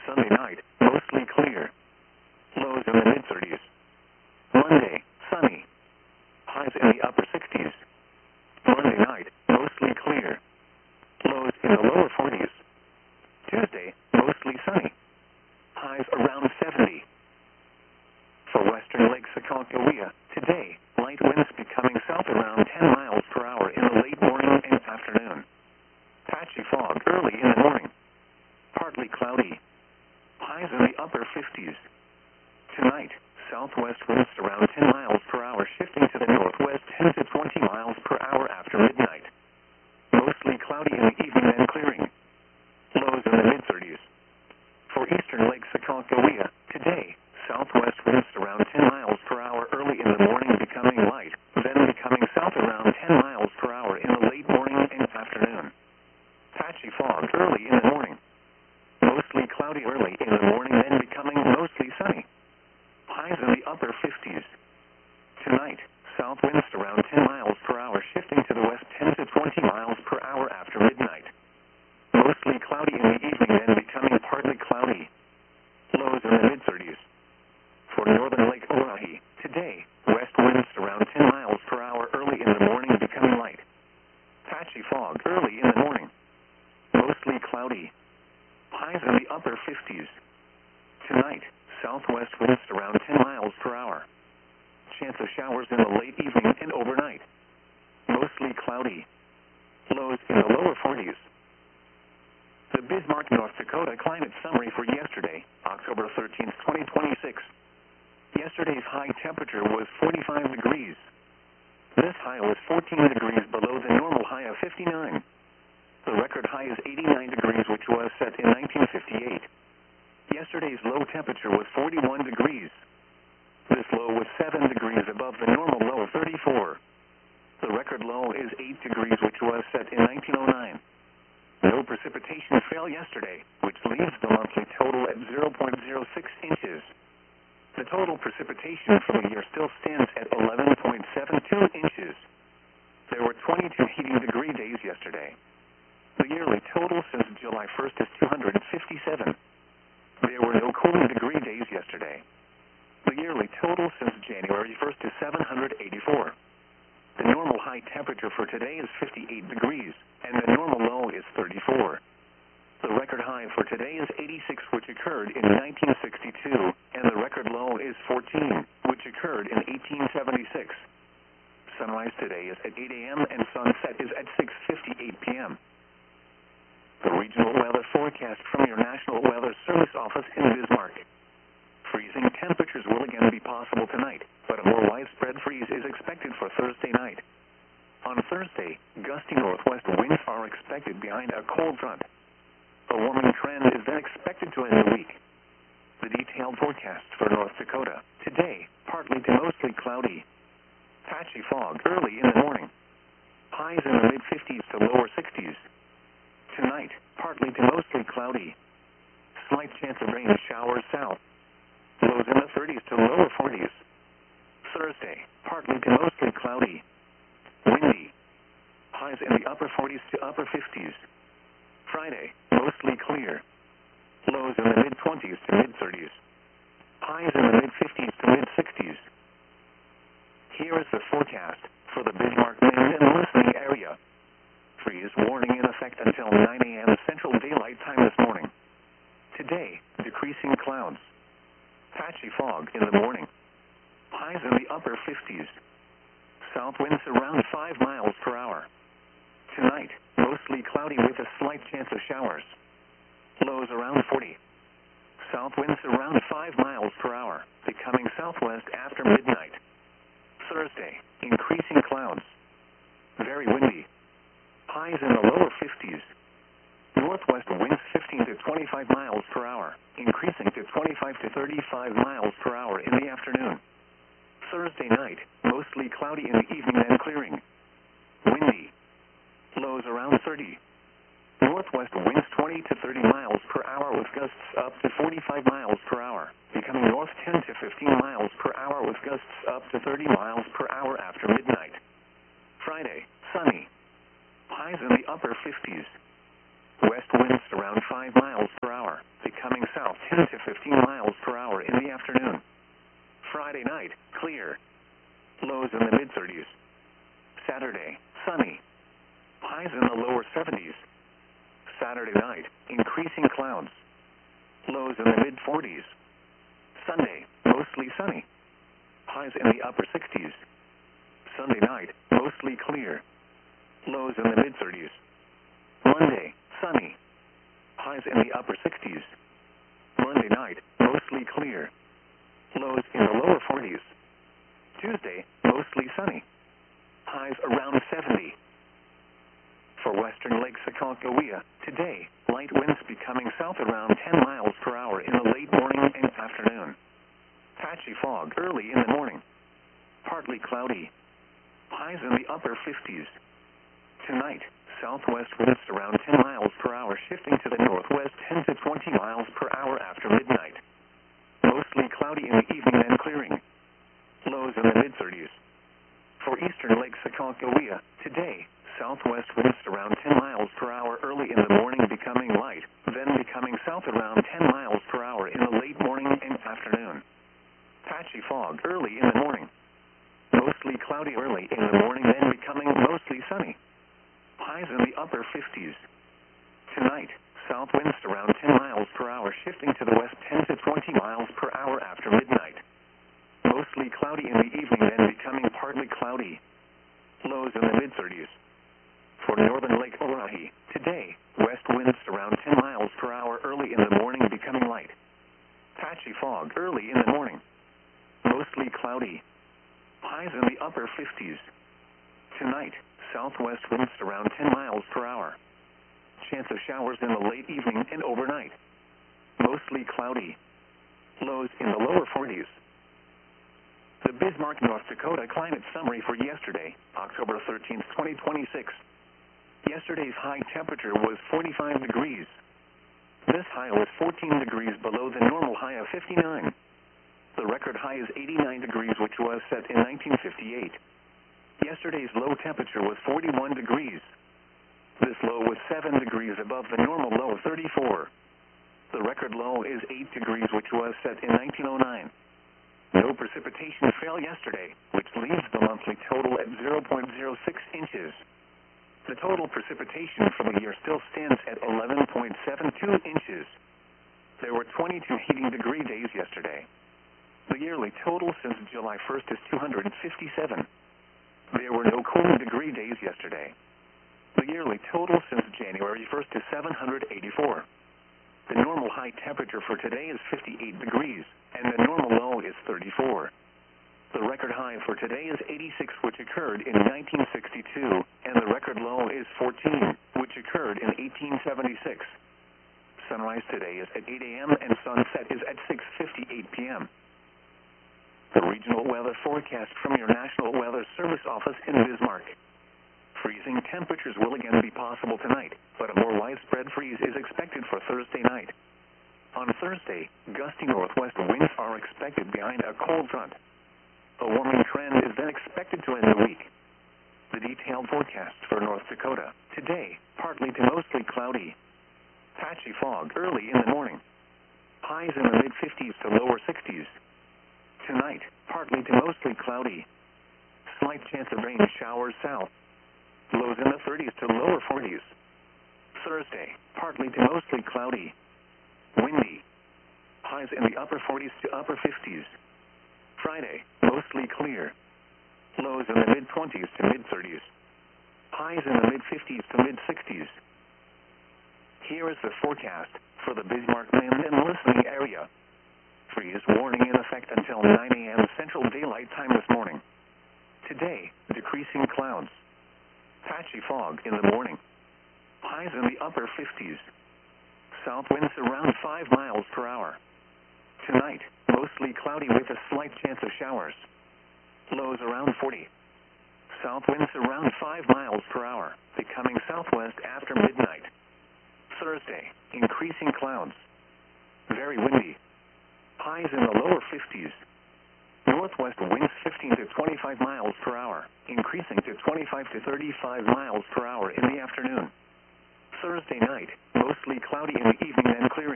Sunday night, mostly clear. Lows in the mid-30s. Monday, sunny. Highs in the upper 60s. Monday night, mostly clear. Lows in the lower 40s. Tuesday, mostly sunny. Highs around 70. For western Lake Sakoncohea, today, light winds becoming south around 10 miles per hour in the late morning and afternoon. Patchy fog early in the morning. Partly cloudy. Highs in the upper 50s. Tonight, southwest winds around 10 miles per hour shifting to the northwest 10 to 20 miles per hour after midnight. Mostly cloudy in the evening and clearing. Lows in the mid-30s. For eastern Lake Sakoncohea, today, southwest winds around 10 miles per hour early in the morning becoming light, then becoming south around 10 miles per hour in the late morning and afternoon. Patchy fog early in the morning. Mostly cloudy early in the morning, then becoming mostly sunny. Highs in the upper 50s. Tonight, south winds around 10 miles per hour shifting to the west 10 to 20 miles per hour after midnight. Mostly cloudy in the evening, then becoming partly cloudy. Lows in the mid-30s. For northern Lake Oahe, today, west winds around 10 miles per hour early in the morning becoming light. Patchy fog early in the morning. Mostly cloudy. Highs in the upper 50s. Tonight, southwest winds around 10 miles per hour. Chance of showers in the late evening and overnight. Mostly cloudy. Lows in the lower 40s. The Bismarck, North Dakota climate summary for yesterday, October 13th, 2026. Yesterday's high temperature was 45 degrees. This high was 14 degrees below the normal high of 59. The record high is 89 degrees, which was set in 1958. Yesterday's low temperature was 41 degrees. This low was 7 degrees above the normal low of 34. The record low is 8 degrees, which was set in 1909. No precipitation fell yesterday, which leaves the monthly total at 0.06 inches. The total precipitation for the year still stands at 11.72 inches. There were 22 heating degree days yesterday. The yearly total since July 1st is 257. There were no cooling degree days yesterday. The yearly total since January 1st is 784. The normal high temperature for today is 58 degrees, and the normal low is 34. The record high for today is 86, which occurred in 1962, and the record low is 14, which occurred in 1876. Sunrise today is at 8 a.m. and sunset is at 6:58 p.m. The regional weather forecast from your National Weather Service office in Bismarck. Freezing temperatures will again be possible tonight, but a more widespread freeze is expected for Thursday night. On Thursday, gusty northwest winds are expected behind a cold front. A warming trend is then expected to end the week. The detailed forecast for North Dakota. Today, partly to mostly cloudy. Patchy fog early in the morning. Highs in the mid-50s to lower 60s. Tonight, partly to mostly cloudy. Slight chance of rain showers south. Lows in the 30s to lower 40s. Thursday, partly to mostly cloudy. Windy. Highs in the upper 40s to upper 50s. Friday, mostly clear. Lows in the mid-20s to mid-30s. Highs in the mid-50s to mid-60s. Here is the forecast for the Bismarck, Maine and listening area. Freeze warning in effect until 9 a.m. Central Daylight Time this morning. Today, decreasing clouds. Patchy fog in the morning. Highs in the upper 50s. South winds around 5 miles per hour. Tonight, mostly cloudy with a slight chance of showers. Lows around 40. South winds around 5 miles per hour, becoming southwest after midnight. Thursday, increasing clouds. Very windy. Highs in the lower 50s. Northwest winds 15 to 25 miles per hour, increasing to 25 to 35 miles per hour in the afternoon. Thursday night, mostly cloudy in the evening and clearing. Windy. Lows around 30. Northwest winds 20 to 30 miles per hour with gusts up to 45 miles per hour, becoming north 10 to 15 miles per hour with gusts up to 30 miles per hour after midnight. Friday, sunny. Highs in the upper 50s. West winds around 5 miles per hour, becoming south 10 to 15 miles per hour in the afternoon. Friday night, clear. Lows in the mid-30s. Saturday, sunny. Highs in the lower 70s. Saturday night, increasing clouds. Lows in the mid-40s. Sunday, mostly sunny. Highs in the upper 60s. Sunday night, mostly clear. Lows in the mid-30s. Monday, sunny. Highs in the upper 60s. Monday night, mostly clear. Lows in the lower 40s. Tuesday, mostly sunny. Highs around 70. For western Lake Sakoncohia, today, light winds becoming south around 10 miles per hour in the late morning and afternoon. Patchy fog early in the morning. Partly cloudy. Highs in the upper 50s. Tonight, southwest winds around 10 miles per hour shifting to the northwest 10 to 20 miles per hour after midnight. Mostly cloudy in the evening and clearing. Lows in the mid-30s. For eastern Lake Sakoncohia, today, southwest winds around 10 miles per hour early in the morning becoming light, then becoming south around 10 miles per hour in the late morning and afternoon. Patchy fog early in the morning. Mostly cloudy early in the morning, then becoming mostly sunny. Highs in the upper 50s. Tonight, south winds around 10 miles per hour shifting to the west 10 to 20 miles per hour after midnight. Mostly cloudy in the evening, then becoming partly cloudy. Lows in the mid-30s. For northern Lake Orohi, today, west winds around 10 miles per hour early in the morning becoming light. Patchy fog early in the morning. Mostly cloudy. Highs in the upper 50s. Tonight, southwest winds around 10 miles per hour. Chance of showers in the late evening and overnight. Mostly cloudy. Lows in the lower 40s. The Bismarck, North Dakota climate summary for yesterday, October 13th, 2026. Yesterday's high temperature was 45 degrees. This high was 14 degrees below the normal high of 59. The record high is 89 degrees, which was set in 1958. Yesterday's low temperature was 41 degrees. This low was 7 degrees above the normal low of 34. The record low is 8 degrees, which was set in 1909. No precipitation fell yesterday, which leaves the monthly total at 0.06 inches. The total precipitation for the year still stands at 11.72 inches. There were 22 heating degree days yesterday. The yearly total since July 1st is 257. There were no cooling degree days yesterday. The yearly total since January 1st is 784. The normal high temperature for today is 58 degrees, and the normal low is 34. The record high for today is 86, which occurred in 1962, and the record low is 14, which occurred in 1876. Sunrise today is at 8 a.m. and sunset is at 6:58 p.m. The regional weather forecast from your National Weather Service office in Bismarck. Freezing temperatures will again be possible tonight, but a more widespread freeze is expected for Thursday night. On Thursday, gusty northwest winds are expected behind a cold front. A warming trend is then expected to end the week. The detailed forecast for North Dakota. Today, partly to mostly cloudy. Patchy fog early in the morning. Highs in the mid-50s to lower 60s. Tonight, partly to mostly cloudy. Slight chance of rain showers south. Lows in the 30s to lower 40s. Thursday, partly to mostly cloudy. Windy. Highs in the upper 40s to upper 50s. Friday, mostly clear. Lows in the mid-20s to mid-30s. Highs in the mid-50s to mid-60s. Here is the forecast for the Bismarck Land and listening area. Freeze warning in effect until 9 a.m. Central Daylight Time this morning. Today, decreasing clouds. Patchy fog in the morning. Highs in the upper 50s. South winds around 5 miles per hour. Tonight, mostly cloudy with a slight chance of showers. Lows around 40. South winds around 5 miles per hour, becoming southwest after midnight. Thursday, increasing clouds. Very windy. Highs in the lower 50s. Northwest winds 15 to 25 miles per hour, increasing to 25 to 35 miles per hour in the afternoon. Thursday night, mostly cloudy in the evening and clearing.